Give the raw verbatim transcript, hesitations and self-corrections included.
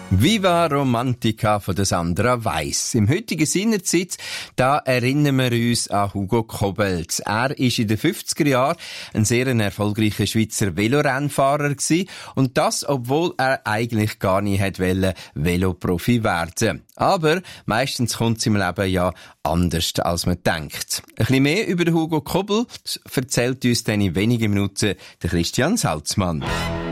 Viva Romantica von der Sandra Weiss. Im heutigen Sinnersitz, da erinnern wir uns an Hugo Kobelt. Er ist in den fünfziger Jahren ein sehr erfolgreicher Schweizer Velorennfahrer gewesen. Und das, obwohl er eigentlich gar nicht hätte wollen, Veloprofi werden. Aber meistens kommt es im Leben ja anders, als man denkt. Ein bisschen mehr über den Hugo Kobelt erzählt uns dann in wenigen Minuten der Christian Salzmann.